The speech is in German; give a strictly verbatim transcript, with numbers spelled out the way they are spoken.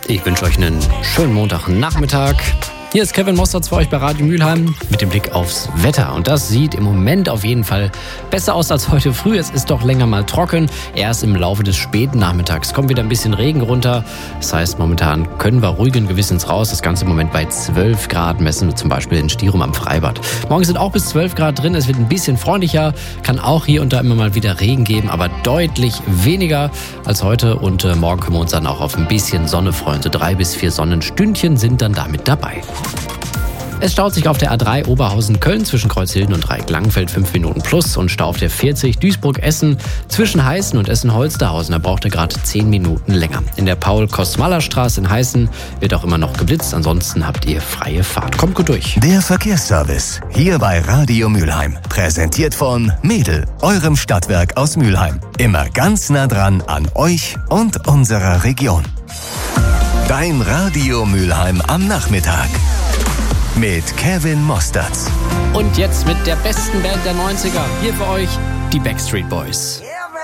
Ich wünsche euch einen schönen Montagnachmittag. Hier ist Kevin Mosterz für euch bei Radio Mülheim mit dem Blick aufs Wetter. Und das sieht im Moment auf jeden Fall besser aus als heute früh. Es ist doch länger mal trocken. Erst im Laufe des späten Nachmittags kommt wieder ein bisschen Regen runter. Das heißt, momentan können wir ruhigen Gewissens raus. Das Ganze im Moment bei zwölf Grad messen wir zum Beispiel in Stirum am Freibad. Morgen sind auch bis zwölf Grad drin. Es wird ein bisschen freundlicher. Kann auch hier und da immer mal wieder Regen geben, aber deutlich weniger als heute. Und äh, morgen können wir uns dann auch auf ein bisschen Sonne freuen. So drei bis vier Sonnenstündchen sind dann damit dabei. Es staut sich auf der A drei Oberhausen-Köln zwischen Kreuzhilden und Dreieck-Langenfeld fünf Minuten plus und Stau auf der vierzig Duisburg-Essen zwischen Heißen und Essen-Holsterhausen. Da braucht er gerade zehn Minuten länger. In der Paul-Kostmaler-Straße in Heißen wird auch immer noch geblitzt. Ansonsten habt ihr freie Fahrt. Kommt gut durch. Der Verkehrsservice hier bei Radio Mülheim. Präsentiert von Mädel, eurem Stadtwerk aus Mülheim. Immer ganz nah dran an euch und unserer Region. Dein Radio Mülheim am Nachmittag. Mit Kevin Mosterz. Und jetzt mit der besten Band der neunziger. Hier für euch die Backstreet Boys.